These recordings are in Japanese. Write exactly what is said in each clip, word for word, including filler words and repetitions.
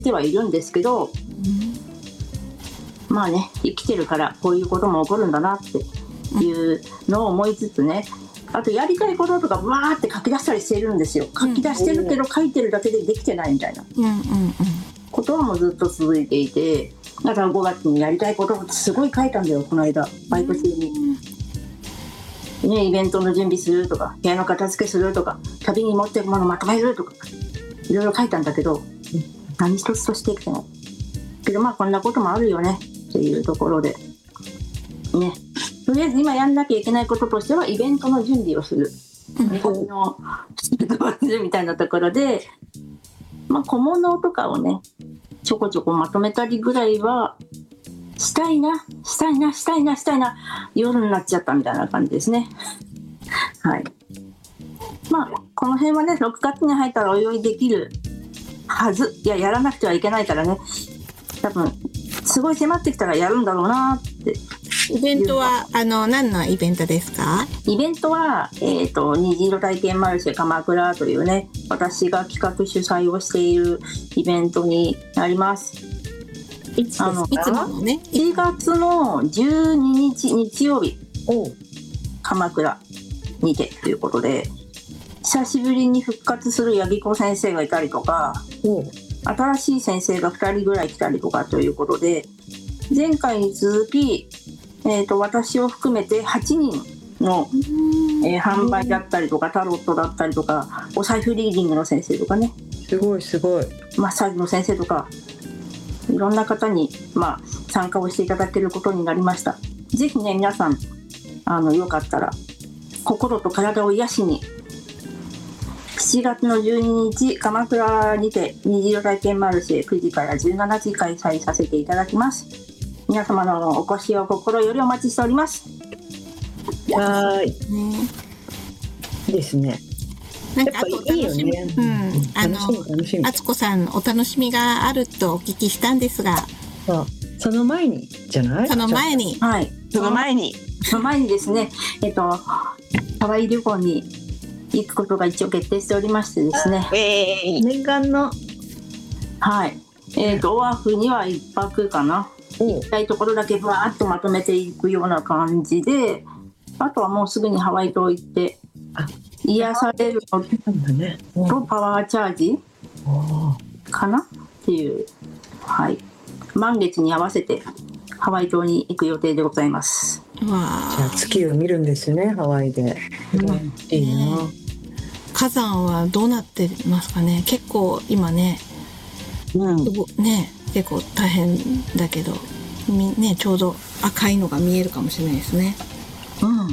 てはいるんですけど、うん、まあね生きてるからこういうことも起こるんだなっていうのを思いつつね、あとやりたいこととかわーって書き出したりしてるんですよ。書き出してるけど書いてるだけでできてないみたいなことはもうずっと続いていて、だからごがつにやりたいことをすごい書いたんだよこの間バイト中に、ね、イベントの準備するとか部屋の片付けするとか旅に持っていくものまとめるとかいろいろ書いたんだけど何一つとしていくてないけど、まあこんなこともあるよねっていうところでね、とりあえず今やんなきゃいけないこととしてはイベントの準備をする、日本のシートをするみたいなところで、まあ、小物とかをねちょこちょこまとめたりぐらいはしたいなしたいなしたいなしたいな夜になっちゃったみたいな感じですね。はい、まあこの辺はねろくがつに入ったらお祝いできるはず。いややらなくてはいけないからね、多分すごい迫ってきたらやるんだろうなって。 イベントはあの何のイベントですか？ イベントは、えーと、虹色体験マルシェ鎌倉というね、私が企画主催をしているイベントになります。 いつですか？あのいつなのね。 しちがつのじゅうににち日曜日、鎌倉にてということで、久しぶりに復活する八木子先生がいたりとか、新しい先生がふたりぐらい来たりとかということで、前回に続きえー、と私を含めてはちにんの、えー、販売だったりとかタロットだったりとかお財布リーディングの先生とかね、 すごいすごいマッサージの先生とかいろんな方に、まあ、参加をしていただけることになりました。ぜひね皆さんあのよかったら心と体を癒しにしちがつのじゅうににち鎌倉にて虹色体験マルシェくじからじゅうしちじ開催させていただきます。皆様のお越しを心よりお待ちしております。 はい、ね、いいですね。 なんかあといいよね。うん、あの敦子さんお楽しみがあるとお聞きしたんですが、 そうその前にじゃない？ その前に、 はい、その前にその前にですね、えっとハワイ旅行に行くことが一応決定しておりましてですね。 えー、念願のはい、えっとオアフにはいっぱくかな。行きたいところだけバーッとまとめていくような感じで、あとはもうすぐにハワイ島行って癒されるのとパワーチャージかなっていう、はい、満月に合わせてハワイ島に行く予定でございます。 わじゃあ月を見るんですねハワイで、うん、いいな。 火山はどうなってますかね。結構今ね、うん、ね結構大変だけど、ね、ちょうど赤いのが見えるかもしれないですね。 うん、うん、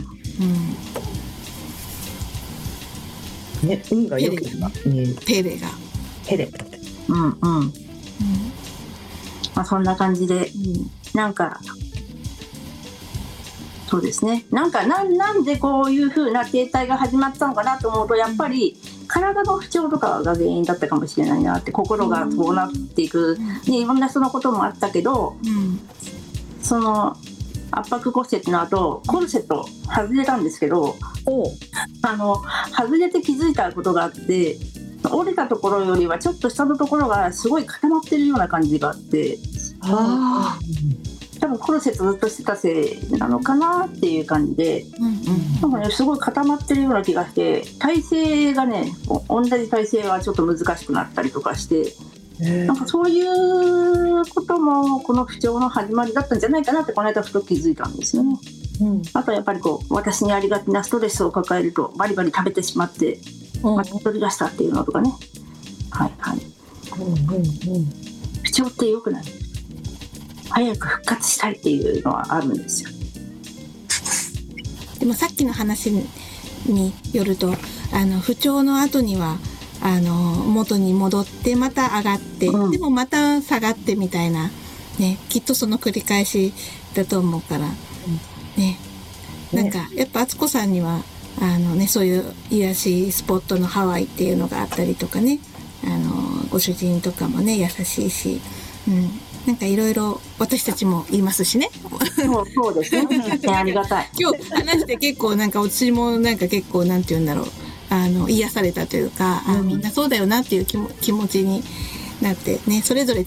ね、運が良ければペレがペレ、 うんうん、うん、まあそんな感じで、うん、なんかそうですね、なんかな ん, なんでこういう風な停滞が始まったのかなと思うと、やっぱり体の不調とかが原因だったかもしれないなって。心がこうなっていく、ね、いろんなそのこともあったけど、うん、その圧迫骨折の後コルセット外れたんですけど、あの外れて気づいたことがあって、折れたところよりはちょっと下のところがすごい固まってるような感じがあって、あ多分コルセットずっとしてたせいなのかなっていう感じで、うんうん、なんかねすごい固まってるような気がして、体勢がね同じ体勢はちょっと難しくなったりとかして、なんかそういうこともこの不調の始まりだったんじゃないかなってこの間ふと気づいたんですよね、うん、あとやっぱりこう私にありがちなストレスを抱えるとバリバリ食べてしまってまた取り出したっていうのとかね、はいはい、うんうんうん、不調って良くない、早く復活したいっていうのはあるんですよ。 でもさっきの話によると、あの不調の後にはあの元に戻ってまた上がって、うん、でもまた下がってみたいな、ね、きっとその繰り返しだと思うから、うんね、なんかやっぱ敦子さんにはあの、ね、そういう癒しスポットのハワイっていうのがあったりとかね、あのご主人とかもね優しいし、うん、なんかいろいろ私たちも言いますしね。 そう、そうですね。ありがたい。 今日話して結構なんか私もなんか結構なんて言うんだろう、あの癒されたというか、うん、あみんなそうだよなっていう気も気持ちになってね、それぞれ